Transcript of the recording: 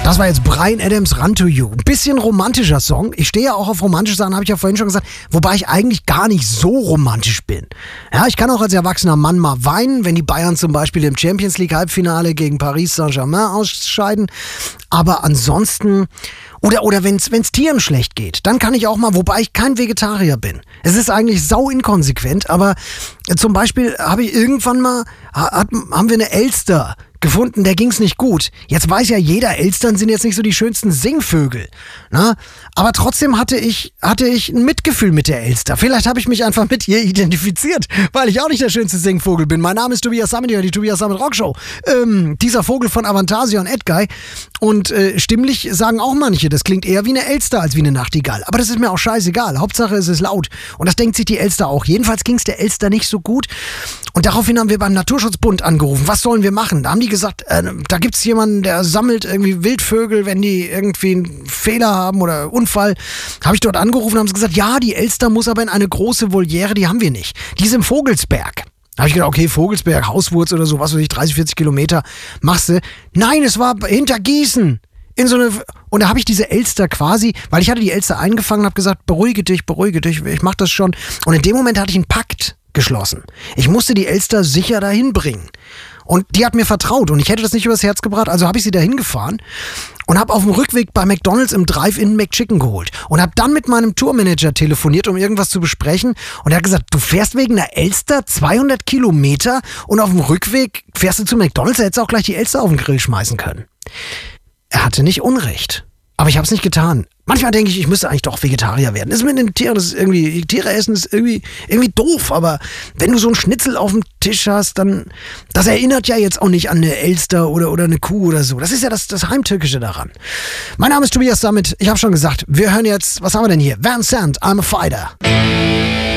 Das war jetzt Bryan Adams, Run to You. Ein bisschen romantischer Song. Ich stehe ja auch auf romantische Sachen, habe ich ja vorhin schon gesagt. Wobei ich eigentlich gar nicht so romantisch bin. Ja, ich kann auch als erwachsener Mann mal weinen, wenn die Bayern zum Beispiel im Champions League Halbfinale gegen Paris Saint-Germain ausscheiden. Aber ansonsten... Oder wenn es Tieren schlecht geht, dann kann ich auch mal, wobei ich kein Vegetarier bin. Es ist eigentlich sau inkonsequent, aber zum Beispiel habe ich irgendwann mal, haben wir eine Elster gefunden, der ging's nicht gut. Jetzt weiß ja jeder, Elstern sind jetzt nicht so die schönsten Singvögel. Na? Aber trotzdem hatte ich ein Mitgefühl mit der Elster. Vielleicht habe ich mich einfach mit ihr identifiziert, weil ich auch nicht der schönste Singvogel bin. Mein Name ist Tobias Sammet, die Tobias Sammet Rockshow. Dieser Vogel von Avantasia und Edguy. Und stimmlich sagen auch manche, das klingt eher wie eine Elster als wie eine Nachtigall. Aber das ist mir auch scheißegal. Hauptsache es ist laut. Und das denkt sich die Elster auch. Jedenfalls ging's der Elster nicht so gut. Und daraufhin haben wir beim Naturschutzbund angerufen. Was sollen wir machen? Da haben die gesagt, da gibt's jemanden, der sammelt irgendwie Wildvögel, wenn die irgendwie einen Fehler haben oder Unfall. Habe ich dort angerufen, haben sie gesagt, ja, die Elster muss aber in eine große Voliere, die haben wir nicht. Die ist im Vogelsberg. Da habe ich gedacht, okay, Vogelsberg, Hauswurz oder so, was weiß ich, 30, 40 Kilometer machst du. Nein, es war hinter Gießen. Und da habe ich diese Elster quasi, weil ich hatte die Elster eingefangen und habe gesagt, beruhige dich, ich mach das schon. Und in dem Moment hatte ich einen Pakt geschlossen. Ich musste die Elster sicher dahin bringen. Und die hat mir vertraut und ich hätte das nicht übers Herz gebracht, also habe ich sie dahin gefahren und habe auf dem Rückweg bei McDonald's im Drive-In McChicken geholt und habe dann mit meinem Tourmanager telefoniert, um irgendwas zu besprechen und er hat gesagt, du fährst wegen einer Elster 200 Kilometer und auf dem Rückweg fährst du zu McDonald's, da hättest du auch gleich die Elster auf den Grill schmeißen können. Er hatte nicht Unrecht, aber ich habe es nicht getan. Manchmal denke ich müsste eigentlich doch Vegetarier werden. Das ist mit den Tieren, das ist irgendwie, Tiere essen ist irgendwie doof, aber wenn du so einen Schnitzel auf dem Tisch hast, dann, das erinnert ja jetzt auch nicht an eine Elster oder eine Kuh oder so. Das ist ja das Heimtückische daran. Mein Name ist Tobias Sammet, ich habe schon gesagt, wir hören jetzt, was haben wir denn hier? Van Sant, I'm a Fighter.